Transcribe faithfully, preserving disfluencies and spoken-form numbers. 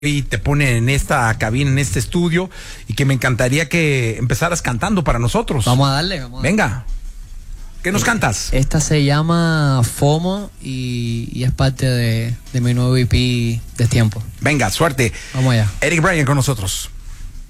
y te pone en esta cabina, en este estudio, y que me encantaría que empezaras cantando para nosotros. Vamos a darle, vamos a darle. Venga, ¿qué nos cantas? Esta se llama FOMO y, y es parte de, de mi nuevo E P de Tiempo. Venga, suerte. Vamos allá. Eric Bryan con nosotros.